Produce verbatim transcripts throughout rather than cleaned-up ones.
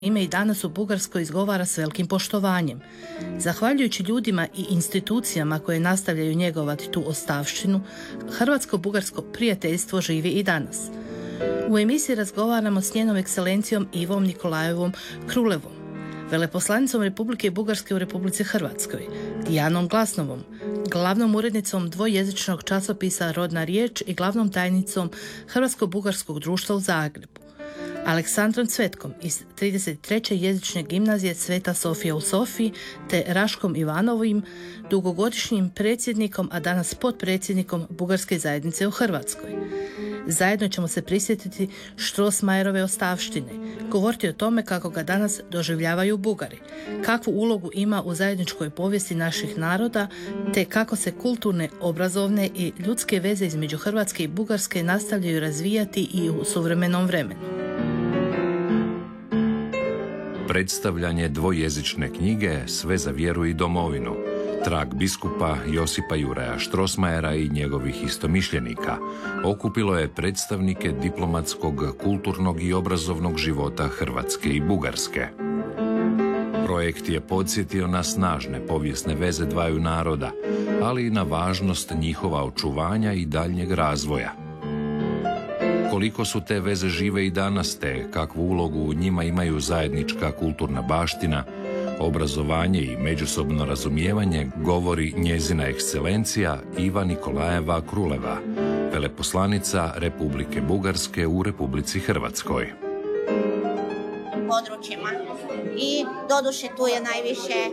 ime i danas u Bugarskoj izgovara s velikim poštovanjem. Zahvaljujući ljudima i institucijama koje nastavljaju njegovati tu ostavštinu, hrvatsko-bugarsko prijateljstvo živi i danas. U emisiji razgovaramo s njenom ekscelencijom Ivom Nikolajevom Krulevom, veleposlanicom Republike Bugarske u Republici Hrvatskoj, Dijanom Glasnovom, glavnom urednicom dvojezičnog časopisa Rodna riječ i glavnom tajnicom Hrvatsko-bugarskog društva u Zagrebu, Aleksandrom Cvetkom iz trideset treće jezične gimnazije Sveta Sofija u Sofiji te Raškom Ivanovim, dugogodišnjim predsjednikom, a danas potpredsjednikom Bugarske zajednice u Hrvatskoj. Zajedno ćemo se prisjetiti Strossmayerove ostavštine, govoriti o tome kako ga danas doživljavaju Bugari, kakvu ulogu ima u zajedničkoj povijesti naših naroda, te kako se kulturne, obrazovne i ljudske veze između Hrvatske i Bugarske nastavljaju razvijati i u suvremenom vremenu. Predstavljanje dvojezične knjige Sve za vjeru i domovinu, trag biskupa Josipa Juraja Strossmayera i njegovih istomišljenika, okupilo je predstavnike diplomatskog, kulturnog i obrazovnog života Hrvatske i Bugarske. Projekt je podsjetio na snažne povijesne veze dvaju naroda, ali i na važnost njihova očuvanja i daljnjeg razvoja. Koliko su te veze žive i danas, te kakvu ulogu u njima imaju zajednička kulturna baština, obrazovanje i međusobno razumijevanje, govori njezina ekscelencija Iva Nikolajeva Kruleva, veleposlanica Republike Bugarske u Republici Hrvatskoj. Područjima. I doduše tu je najviše,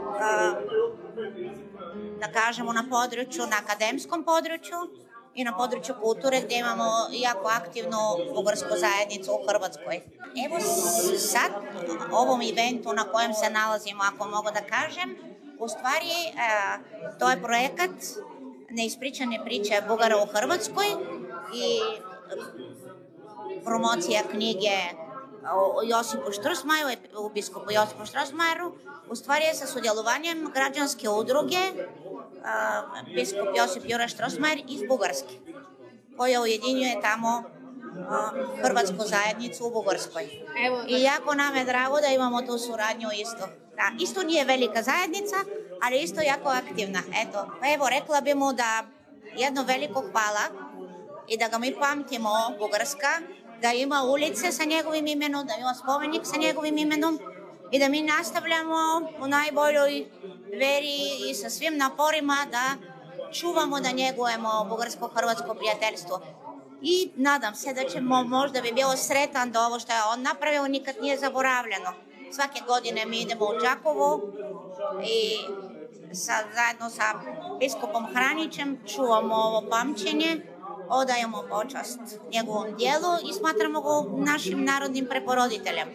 da kažemo, na području, na akademskom području i na području kulture, gdje imamo jako aktivnu bugarsku zajednicu u Hrvatskoj. Evo sad, ovom eventu na kojem se nalazimo, ako mogu da kažem, u stvari to je projekat Neispričane priče Bugara u Hrvatskoj i promocija knjige o Josipu Strossmayeru, u biskupu Josipu Strossmayeru, u stvari je sa sudjelovanjem građanske udruge Uh, biskup Josip Juraj Strossmayer iz Bugarske, koja ujedinjuje tamo uh, hrvatsku zajednicu u Bugarskoj. I jako nam je drago da imamo tu suradnju isto. Da, isto nije velika zajednica, ali isto jako aktivna. Eto, pa evo, rekla bi mu da jedno veliko hvala i da ga mi pamtimo, Bugarska, da ima ulice sa njegovim imenom, da ima spomenik sa njegovim imenom i da mi nastavljamo u najboljoj veri i sa svim naporima da čuvamo, da njegujemo bugarsko-hrvatsko prijateljstvo. I nadam se da ćemo, možda bi bio sretan da ovo što je on napravio nikad nije zaboravljeno. Svake godine mi idemo u Đakovo i sa, zajedno sa biskupom Hranićem čuvamo ovo pamćenje, odajemo počast njegovom dijelu i smatramo ga našim narodnim preporoditeljem.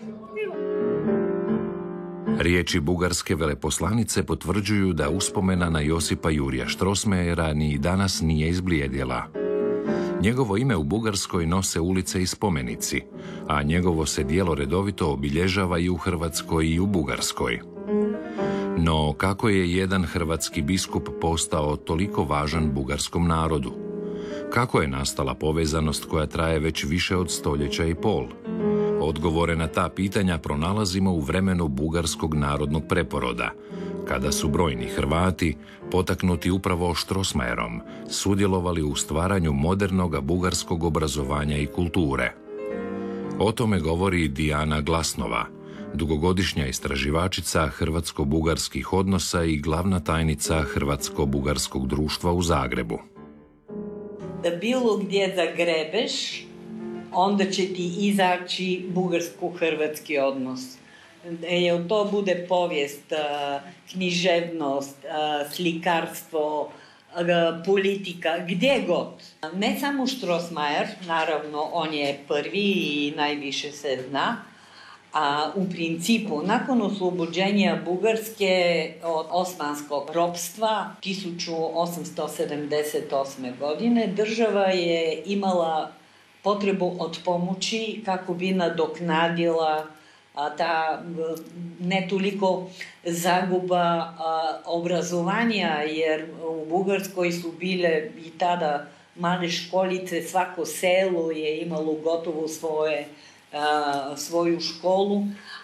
Riječi bugarske veleposlanice potvrđuju da uspomena na Josipa Jurija Strossmayera ni danas nije izblijedjela. Njegovo ime u Bugarskoj nose ulice i spomenici, a njegovo se djelo redovito obilježava i u Hrvatskoj i u Bugarskoj. No, kako je jedan hrvatski biskup postao toliko važan bugarskom narodu? Kako je nastala povezanost koja traje već više od stoljeća i pol? Odgovore na ta pitanja pronalazimo u vremenu bugarskog narodnog preporoda, kada su brojni Hrvati, potaknuti upravo Strossmayerom, sudjelovali u stvaranju modernog bugarskog obrazovanja i kulture. O tome govori Dijana Glasnova, dugogodišnja istraživačica hrvatsko-bugarskih odnosa i glavna tajnica Hrvatsko-bugarskog društva u Zagrebu. Da bilo gdje zagrebeš, onda će ti izaći bugarsko-hrvatski odnos. Jel to bude povijest, književnost, slikarstvo, politika, gdje god. Ne samo Strossmayer, naravno on je prvi i najviše se zna, a u principu nakon oslobođenja Bugarske od osmanskog ropstva tisuću osamsto sedamdeset osme. godine država je imala potrebu od pomoći kako bi nadoknadila a, ta ne toliko zaguba a, obrazovanja, jer u Bugarskoj su bile i tada male školice, svako selo je imalo gotovo svoje, a, svoju školu,